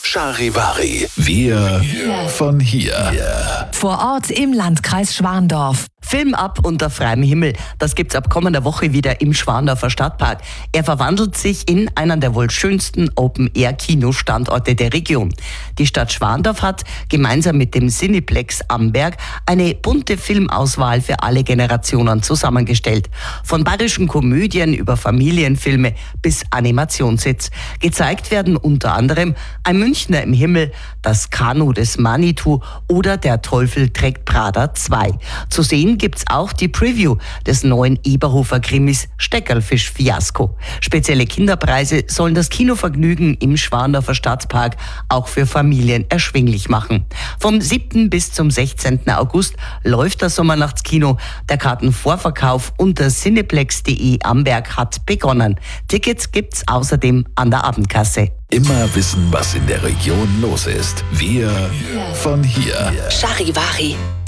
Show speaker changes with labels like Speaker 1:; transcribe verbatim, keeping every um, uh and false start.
Speaker 1: Charivari. Wir von hier.
Speaker 2: Vor Ort im Landkreis Schwandorf.
Speaker 3: Film ab unter freiem Himmel. Das gibt's ab kommender Woche wieder im Schwandorfer Stadtpark. Er verwandelt sich in einen der wohl schönsten Open-Air-Kinostandorte der Region. Die Stadt Schwandorf hat gemeinsam mit dem Cineplex Amberg eine bunte Filmauswahl für alle Generationen zusammengestellt. Von bayerischen Komödien über Familienfilme bis Animationshits. Gezeigt werden unter anderem Ein Münchner im Himmel, Das Kanu des Manitou oder Der Teufel trägt Prada zwei. Zu sehen gibt's auch die Preview des neuen Eberhofer-Krimis Steckerlfisch-Fiasko. Spezielle Kinderpreise sollen das Kinovergnügen im Schwandorfer Stadtpark auch für Familien erschwinglich machen. Vom siebten bis zum sechzehnten August läuft das Sommernachtskino. Der Kartenvorverkauf unter cineplex punkt de Amberg hat begonnen. Tickets gibt's außerdem an der Abendkasse.
Speaker 1: Immer wissen, was in der Region los ist. Wir von hier.
Speaker 2: Charivari.